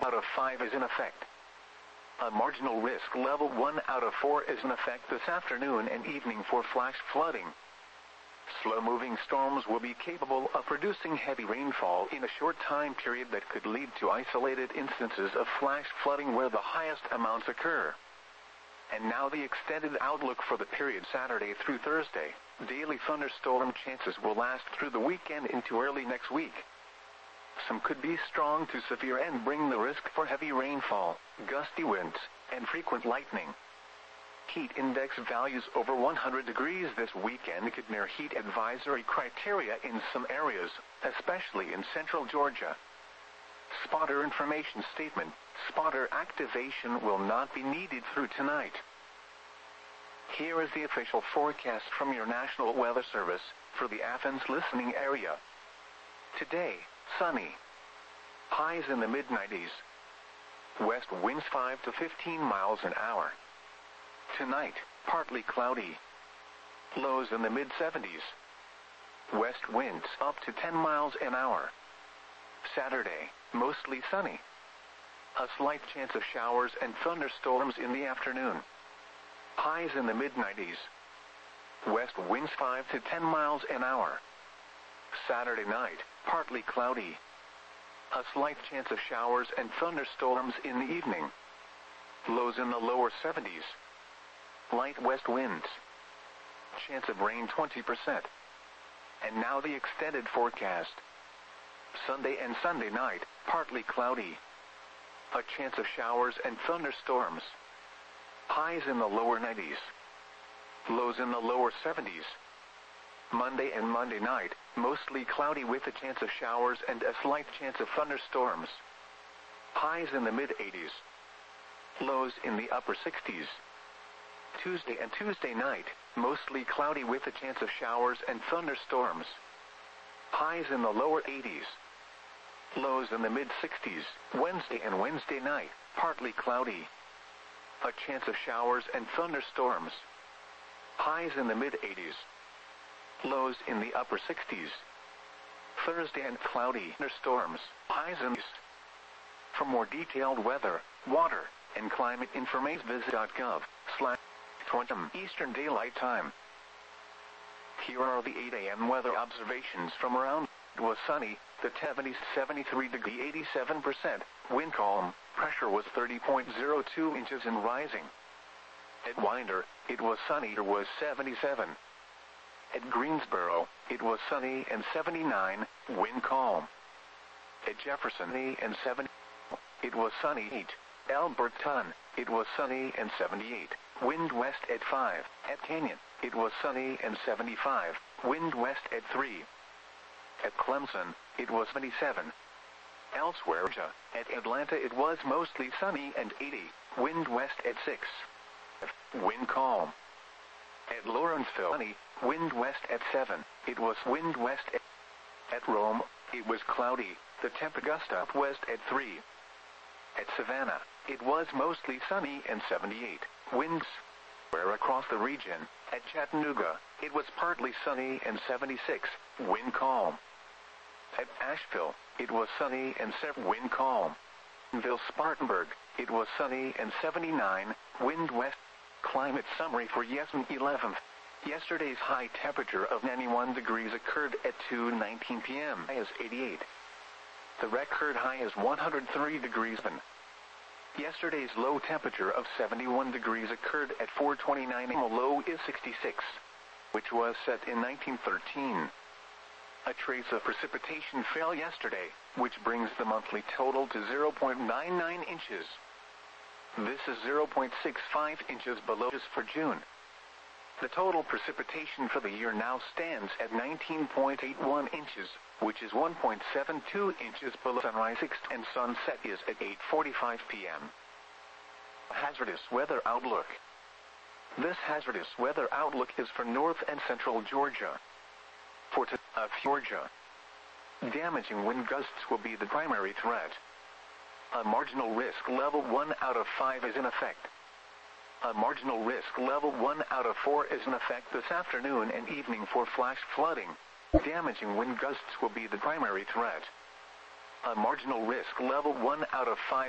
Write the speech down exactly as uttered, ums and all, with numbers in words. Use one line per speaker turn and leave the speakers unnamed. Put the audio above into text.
out of five is in effect. A marginal risk level one out of four is in effect this afternoon and evening for flash flooding. Slow-moving storms will be capable of producing heavy rainfall in a short time period that could lead to isolated instances of flash flooding where the highest amounts occur. And now the extended outlook for the period Saturday through Thursday. Daily thunderstorm chances will last through the weekend into early next week. Some could be strong to severe and bring the risk for heavy rainfall, gusty winds, and frequent lightning. Heat index values over one hundred degrees this weekend could near heat advisory criteria in some areas, especially in central Georgia. Spotter information statement: spotter activation will not be needed through tonight. Here is the official forecast from your National Weather Service for the Athens listening area. Today, sunny. Highs in the mid nineties. West winds five to fifteen miles an hour. Tonight, partly cloudy. Lows in the mid seventies. West winds up to ten miles an hour. Saturday, mostly sunny. A slight chance of showers and thunderstorms in the afternoon. Highs in the mid nineties. West winds five to ten miles an hour. Saturday night, partly cloudy. A slight chance of showers and thunderstorms in the evening. Lows in the lower seventies. Light west winds. Chance of rain twenty percent. And now the extended forecast. Sunday and Sunday night, partly cloudy. A chance of showers and thunderstorms. Highs in the lower nineties. Lows in the lower seventies. Monday and Monday night, mostly cloudy with a chance of showers and a slight chance of thunderstorms. Highs in the mid eighties. Lows in the upper sixties. Tuesday and Tuesday night, mostly cloudy with a chance of showers and thunderstorms. Highs in the lower eighties. Lows in the mid sixties. Wednesday and Wednesday night, partly cloudy. A chance of showers and thunderstorms. Highs in the mid eighties. Lows in the upper sixties. Thursday and cloudy thunderstorms. Highs in the east. For more detailed weather, water, and climate information, visit .gov slash twenty Eastern Daylight Time. Here are the eight A M weather observations from around. It was sunny, the seventies seventy-three degree eighty-seven percent, wind calm, pressure was thirty point zero two inches and rising. At Winder, it was sunny, it was seventy-seven. At Greensboro, it was sunny and seventy-nine, wind calm. At Jefferson and seventy, it was sunny eight. Alberton, it was sunny and seventy-eight, wind west at five. At Canyon, it was sunny and seventy-five, wind west at three. At Clemson, it was seventy-seven. Elsewhere, at Atlanta it was mostly sunny and eighty, wind west at six. Wind calm. At Lawrenceville, sunny, wind west at seven, it was wind west at, at Rome, it was cloudy, the temperature gust up west at three. At Savannah, it was mostly sunny and seventy-eight, winds. Where across the region, at Chattanooga, it was partly sunny and seventy-six, wind calm. At Asheville, it was sunny and seven, wind calm. Ville Spartanburg, it was sunny and seventy-nine, wind west. Climate summary for Yesman eleventh. Yesterday's high temperature of ninety-one degrees occurred at two nineteen p m High is eighty-eight. The record high is one hundred three degrees. Yesterday's low temperature of seventy-one degrees occurred at four twenty-nine a m The low is sixty-six, which was set in nineteen thirteen. A trace of precipitation fell yesterday, which brings the monthly total to zero point nine nine inches. This is zero point six five inches below as for June. The total precipitation for the year now stands at nineteen point eight one inches, which is one point seven two inches below sunrise, and sunset is at eight forty-five p m Hazardous weather outlook. This hazardous weather outlook is for north and central Georgia. For to, uh, Georgia, damaging wind gusts will be the primary threat. A marginal risk level one out of five is in effect. A marginal risk level one out of four is in effect this afternoon and evening for flash flooding. Damaging wind gusts will be the primary threat. A marginal risk level one out of five